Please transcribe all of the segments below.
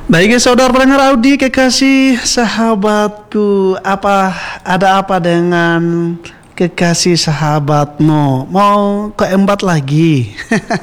Baik ya saudara pendengar Audi kekasih sahabatku, ada apa dengan kekasih sahabatmu? Mau keempat lagi?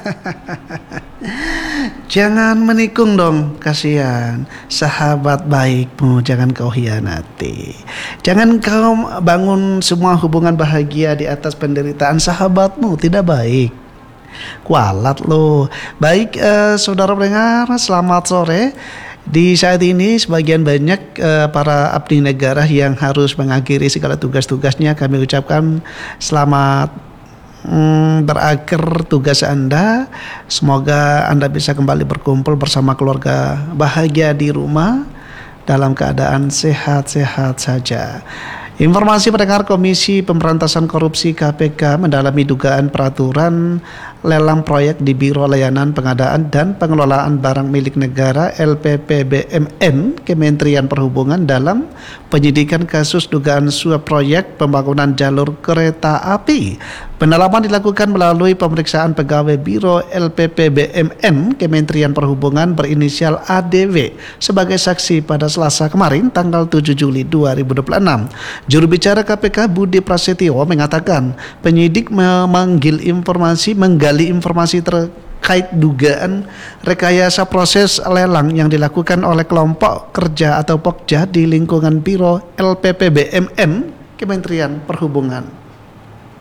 Jangan menikung dong, kasihan sahabat baikmu, jangan kau hianati. Jangan kau bangun semua hubungan bahagia di atas penderitaan sahabatmu, tidak baik. Kualat loh. Baik saudara pendengar, selamat sore. Di saat ini sebagian banyak para abdi negara yang harus mengakhiri segala tugas-tugasnya, kami ucapkan selamat berakhir tugas Anda. Semoga Anda bisa kembali berkumpul bersama keluarga bahagia di rumah dalam keadaan sehat-sehat saja. Informasi pendengar, Komisi Pemberantasan Korupsi KPK mendalami dugaan peraturan lelang proyek di Biro Layanan Pengadaan dan Pengelolaan Barang Milik Negara LPPBMN Kementerian Perhubungan dalam penyidikan kasus dugaan suap proyek pembangunan jalur kereta api. Pendalaman dilakukan melalui pemeriksaan pegawai Biro LPPBMN Kementerian Perhubungan berinisial ADW sebagai saksi pada Selasa kemarin tanggal 7 Juli 2026. Juru bicara KPK Budi Prasetyo mengatakan penyidik menggali informasi terkait dugaan rekayasa proses lelang yang dilakukan oleh kelompok kerja atau Pokja di lingkungan Biro LPPBMN Kementerian Perhubungan.